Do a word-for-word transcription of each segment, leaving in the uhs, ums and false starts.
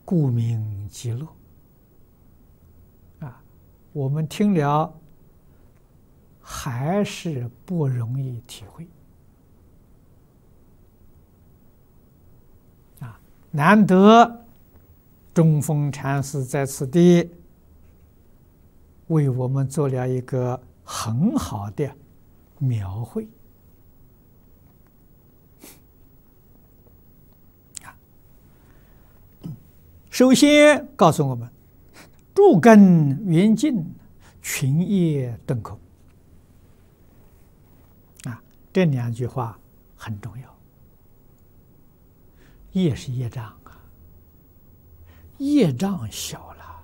故名极乐。啊，我们听了还是不容易体会。啊，难得中峰禅师在此地为我们做了一个很好的描绘。首先告诉我们，诸根圆净，群业顿空。啊，这两句话很重要。业是业障啊，业障小了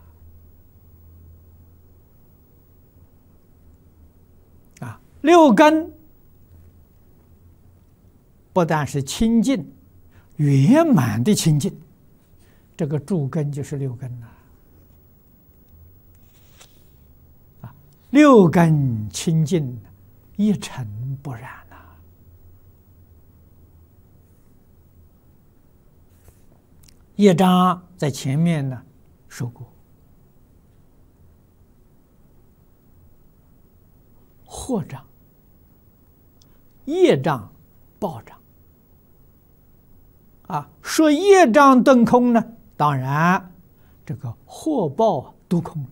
啊，六根不但是清净，圆满的清净。这个诸根就是六根呐，啊，六根清净，一尘不染呐。业障在前面呢说过，惑障、业障、报障。啊，说业障顿空呢？当然，这个祸报都空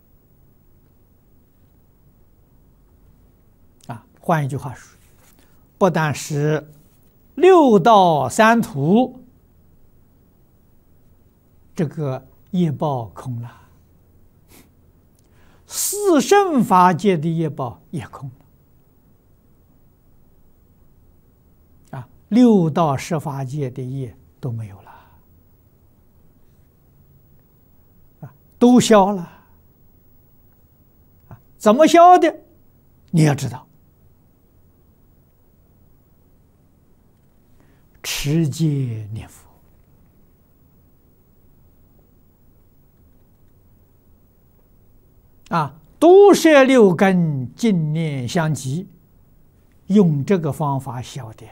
了。啊，换一句话说，不但是六道三途这个业报空了，四圣法界的业报也空了。啊，六道十法界的业都没有了。都消了啊！怎么消的？你要知道，持戒念佛啊，毒摄六根，净念相继，用这个方法消的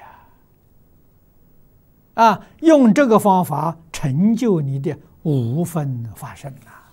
啊！用这个方法成就你的五分法身啊！